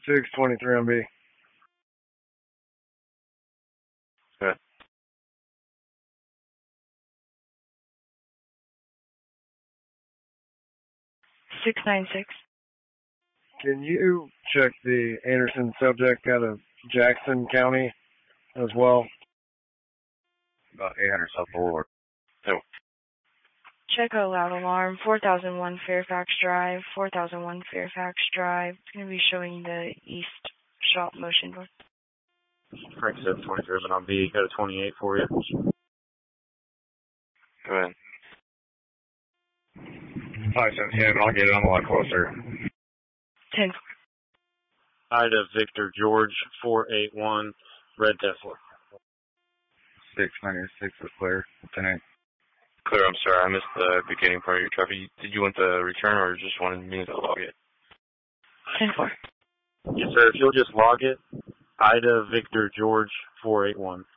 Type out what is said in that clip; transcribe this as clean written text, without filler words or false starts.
623 on B. Good. 696. Can you check the Anderson subject out of Jackson County as well? About 800 South Boulevard. Oh. Check a loud alarm. 4001 Fairfax Drive. 4001 Fairfax Drive. It's going to be showing the east shop motion door. Frank said 23 on B. Got a 28 for you. Go ahead. 577, I'll get it. I'm a lot closer. 10. Ida Victor George 481 Red Tesla. 696 is clear. 10-8. Clear, I'm sorry. I missed the beginning part of your traffic. Did you want the return or just wanted me to log it? 10-4. Yes, sir. If you'll just log it, Ida Victor George 481.